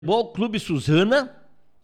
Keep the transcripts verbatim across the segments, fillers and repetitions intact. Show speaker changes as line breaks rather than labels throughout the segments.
Futebol Clube Suzana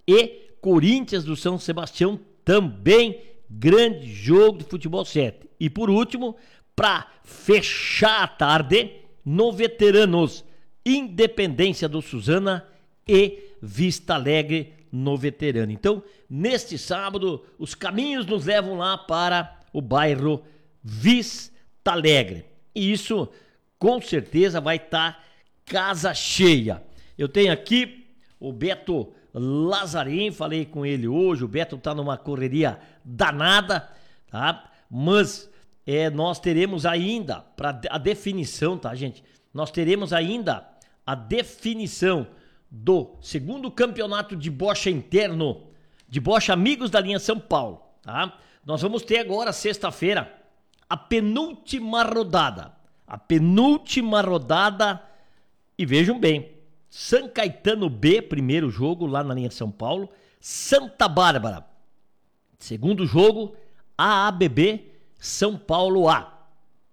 e Corinthians do São Sebastião também, grande jogo de futebol sete. E por último, para fechar a tarde, no Veteranos, Independência do Suzana e Vista Alegre no Veterano. Então, neste sábado, os caminhos nos levam lá para o bairro Vista Alegre. E isso, com certeza, vai estar casa cheia. Eu tenho aqui o Beto Lazarim, falei com ele hoje, o Beto tá numa correria danada, tá? Mas é, nós teremos ainda, para a definição, tá, gente? Nós teremos ainda a definição do segundo campeonato de bocha interno, de bocha Amigos da Linha São Paulo, tá? Nós vamos ter agora, sexta-feira, a penúltima rodada. A penúltima rodada, e vejam bem, São Caetano B, primeiro jogo lá na linha São Paulo. Santa Bárbara, segundo jogo, A A B B, São Paulo A.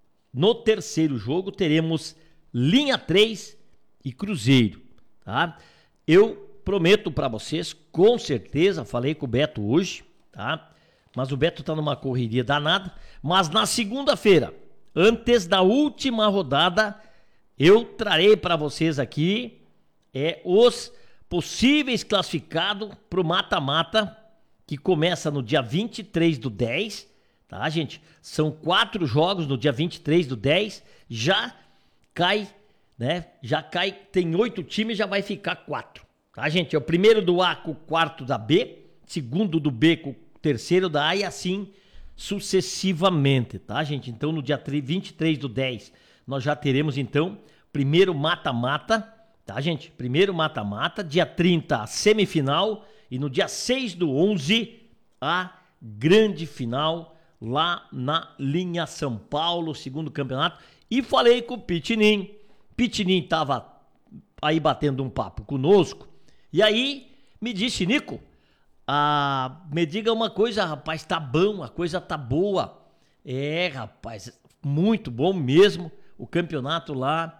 No terceiro jogo teremos linha três e Cruzeiro, tá? Eu prometo para vocês, com certeza, falei com o Beto hoje, tá? Mas o Beto tá numa correria danada, mas na segunda-feira, antes da última rodada, eu trarei para vocês aqui é os possíveis classificados para o mata-mata, que começa no dia vinte e três do dez, tá, gente? São quatro jogos no dia vinte e três do dez, já cai, né? Já cai, tem oito times, já vai ficar quatro, tá, gente? É o primeiro do A com o quarto da B, segundo do B com o terceiro da A e assim sucessivamente, tá, gente? Então no dia vinte e três do dez nós já teremos então primeiro mata-mata, tá, gente? Primeiro mata-mata, dia trinta a semifinal e no dia seis do onze a grande final lá na linha São Paulo, segundo campeonato. E falei com o Pitinim, Pitinim tava aí batendo um papo conosco e aí me disse: Nico, ah, me diga uma coisa, rapaz, tá bom, a coisa tá boa. É, rapaz, muito bom mesmo o campeonato lá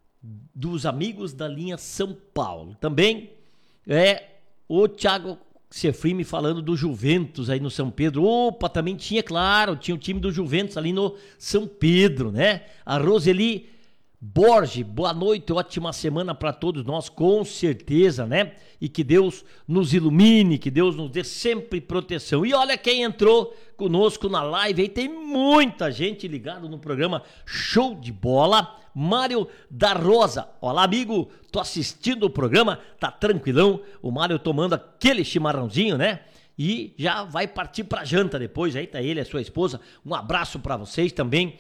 dos Amigos da Linha São Paulo. Também é o Thiago Sefrime falando do Juventus aí no São Pedro. Opa, também tinha, claro, tinha o time do Juventus ali no São Pedro, né? A Roseli Borges, boa noite, ótima semana para todos nós, com certeza, né? E que Deus nos ilumine, que Deus nos dê sempre proteção. E olha quem entrou conosco na live aí, tem muita gente ligada no programa Show de Bola, Mário da Rosa. Olá, amigo, tô assistindo o programa, tá tranquilão, o Mário tomando aquele chimarrãozinho, né? E já vai partir pra janta depois, aí tá ele, a sua esposa, um abraço para vocês também.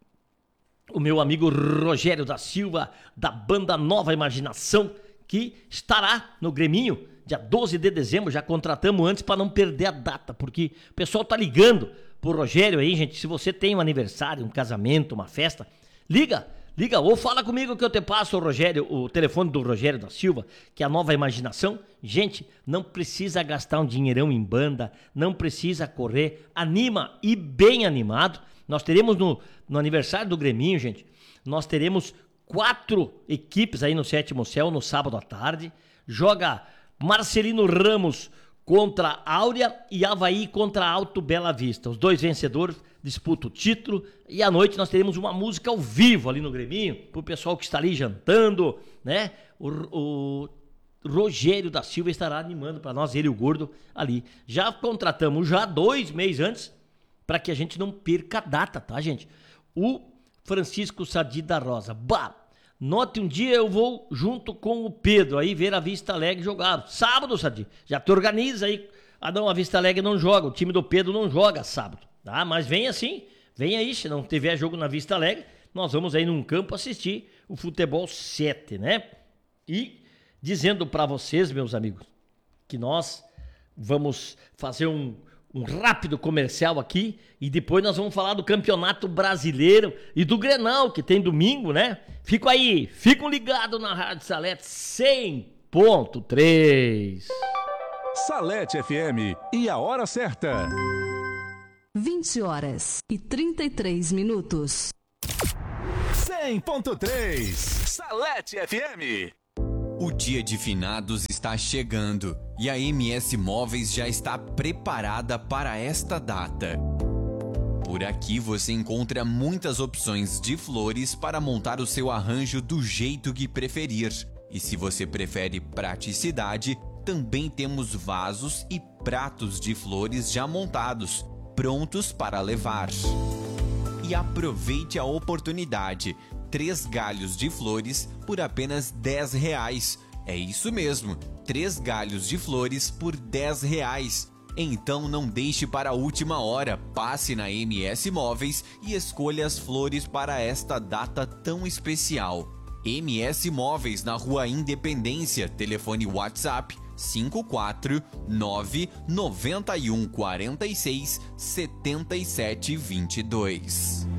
O meu amigo Rogério da Silva, da banda Nova Imaginação, que estará no Greminho, dia doze de dezembro, já contratamos antes para não perder a data, porque o pessoal tá ligando pro Rogério aí, gente, se você tem um aniversário, um casamento, uma festa, liga, liga, ou fala comigo que eu te passo o Rogério, o telefone do Rogério da Silva, que é a Nova Imaginação. Gente, não precisa gastar um dinheirão em banda, não precisa correr, anima e bem animado. Nós teremos no, no aniversário do Greminho, gente, nós teremos quatro equipes aí no Sétimo Céu no sábado à tarde. Joga Marcelino Ramos contra Áurea e Avaí contra Alto Bela Vista. Os dois vencedores disputam o título e à noite nós teremos uma música ao vivo ali no Greminho, pro pessoal que está ali jantando, né? O, o Rogério da Silva estará animando para nós, ele e o Gordo ali. Já contratamos já dois meses antes, para que a gente não perca a data, tá, gente? O Francisco Sadi da Rosa. Bah, note um dia eu vou junto com o Pedro aí ver a Vista Alegre jogar. Sábado, Sadi, já te organiza aí. Ah, não, a Vista Alegre não joga, o time do Pedro não joga sábado, tá? Mas vem assim, vem aí, se não tiver jogo na Vista Alegre, nós vamos aí num campo assistir o futebol sete, né? E dizendo para vocês, meus amigos, que nós vamos fazer um um rápido comercial aqui e depois nós vamos falar do Campeonato Brasileiro e do Grenal, que tem domingo, né? Fico aí, fico ligado na Rádio Salete cem ponto três.
Salete F M e a hora certa.
vinte horas e trinta e três minutos.
cem ponto três. Salete F M.
O dia de finados está chegando e a M S Móveis já está preparada para esta data. Por aqui você encontra muitas opções de flores para montar o seu arranjo do jeito que preferir. E se você prefere praticidade, também temos vasos e pratos de flores já montados, prontos para levar. E aproveite a oportunidade. Três galhos de flores por apenas dez reais. É isso mesmo, três galhos de flores por dez reais. Então não deixe para a última hora, passe na M S Móveis e escolha as flores para esta data tão especial. M S Móveis na Rua Independência, telefone WhatsApp cinco quatro nove nove um quatro seis sete sete dois dois.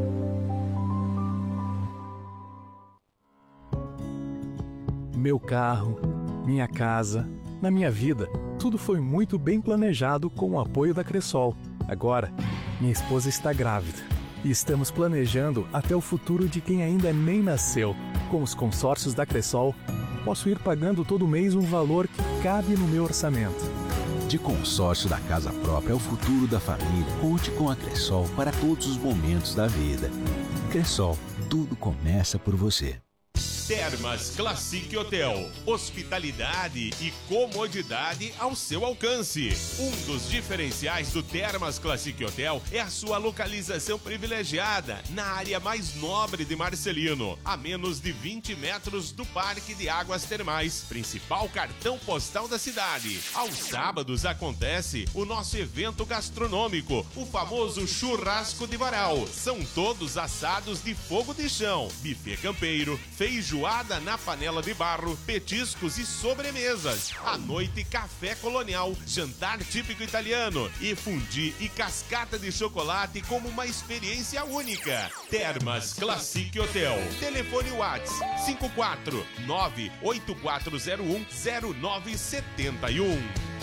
Meu carro, minha casa, na minha vida, tudo foi muito bem planejado com o apoio da Cressol. Agora, minha esposa está grávida e estamos planejando até o futuro de quem ainda nem nasceu. Com os consórcios da Cressol, posso ir pagando todo mês um valor que cabe no meu orçamento.
De consórcio da casa própria ao futuro da família, conte com a Cressol para todos os momentos da vida. Cressol, tudo começa por você.
Termas Classic Hotel. Hospitalidade e comodidade ao seu alcance. Um dos diferenciais do Termas Classic Hotel é a sua localização privilegiada na área mais nobre de Marcelino, a menos de vinte metros do Parque de Águas Termais, principal cartão postal da cidade. Aos sábados acontece o nosso evento gastronômico, o famoso Churrasco de Varal. São todos assados de fogo de chão, buffet campeiro, feijoada na panela de barro, petiscos e sobremesas. À noite, café colonial, jantar típico italiano e fundi e cascata de chocolate como uma experiência única. Termas Classic Hotel. Telefone WhatsApp cinco quatro nove oito quatro zero um zero nove sete um.